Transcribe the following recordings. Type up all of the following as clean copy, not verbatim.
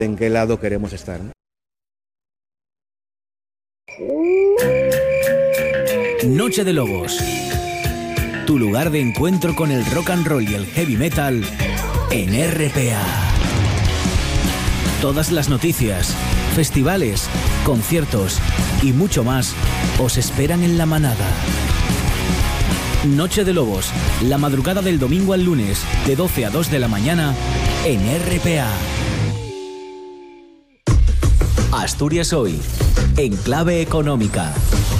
en qué lado queremos estar, ¿no? Noche de Lobos. Tu lugar de encuentro con el rock and roll y el heavy metal en RPA. Todas las noticias, festivales, conciertos y mucho más os esperan en La Manada. Noche de Lobos, la madrugada del domingo al lunes, de 12 a 2 de la mañana en RPA. Asturias Hoy, en clave económica.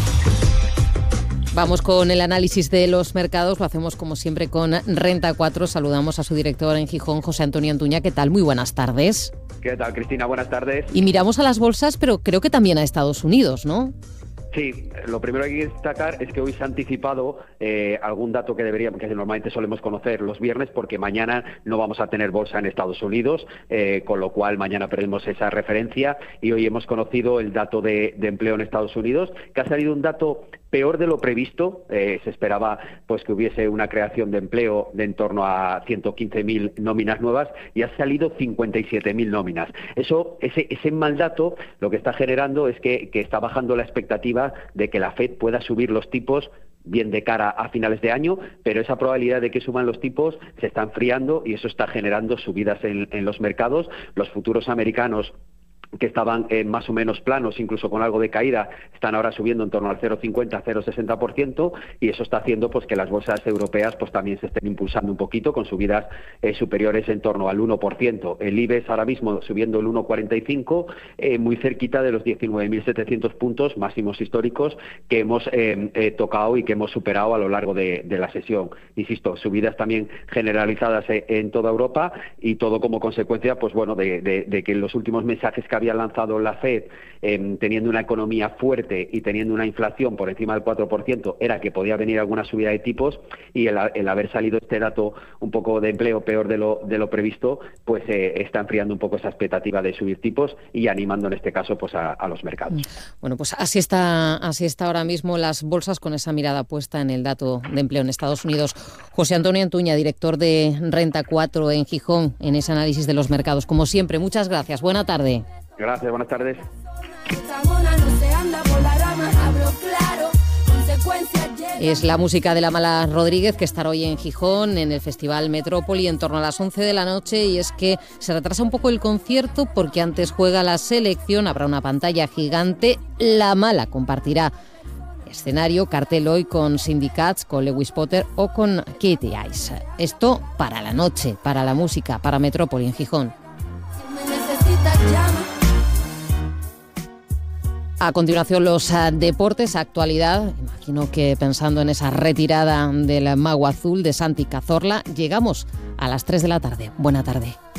Vamos con el análisis de los mercados, lo hacemos como siempre con Renta 4. Saludamos a su director en Gijón, José Antonio Antuña. ¿Qué tal? Muy buenas tardes. ¿Qué tal, Cristina? Buenas tardes. Y miramos a las bolsas, pero creo que también a Estados Unidos, ¿no? Sí, lo primero que hay que destacar es que hoy se ha anticipado algún dato que normalmente solemos conocer los viernes, porque mañana no vamos a tener bolsa en Estados Unidos, con lo cual mañana perdemos esa referencia, y hoy hemos conocido el dato de empleo en Estados Unidos, que ha salido un dato peor de lo previsto. Se esperaba pues que hubiese una creación de empleo de en torno a 115.000 nóminas nuevas, y ha salido 57.000 nóminas. Ese mal dato lo que está generando es que está bajando la expectativa de que la FED pueda subir los tipos bien de cara a finales de año, pero esa probabilidad de que suban los tipos se está enfriando, y eso está generando subidas en los mercados. Los futuros americanos, que estaban más o menos planos, incluso con algo de caída, están ahora subiendo en torno al 0,50-0,60%, y eso está haciendo pues que las bolsas europeas pues también se estén impulsando un poquito, con subidas superiores en torno al 1%. El IBEX ahora mismo subiendo el 1,45, muy cerquita de los 19.700 puntos máximos históricos que hemos tocado y que hemos superado a lo largo de la sesión. Insisto, subidas también generalizadas en toda Europa, y todo como consecuencia pues bueno de que en los últimos mensajes que había lanzado la FED, teniendo una economía fuerte y teniendo una inflación por encima del 4%, era que podía venir alguna subida de tipos, y el haber salido este dato un poco de empleo peor de lo previsto, pues está enfriando un poco esa expectativa de subir tipos y animando en este caso pues a los mercados. Bueno, pues así está ahora mismo las bolsas, con esa mirada puesta en el dato de empleo en Estados Unidos. José Antonio Antuña, director de Renta 4 en Gijón, en ese análisis de los mercados. Como siempre, muchas gracias. Buena tarde. Gracias, buenas tardes. Es la música de la Mala Rodríguez, que estará hoy en Gijón, en el Festival Metrópoli, en torno a las 11 de la noche, y es que se retrasa un poco el concierto porque antes juega la selección, habrá una pantalla gigante. La Mala compartirá escenario, cartel hoy con Syndicats, con Lewis Potter o con Katy Ice. Esto para la noche, para la música, para Metrópoli en Gijón. A continuación, los deportes, actualidad. Imagino que pensando en esa retirada del mago azul de Santi Cazorla, llegamos a las 3 de la tarde. Buena tarde.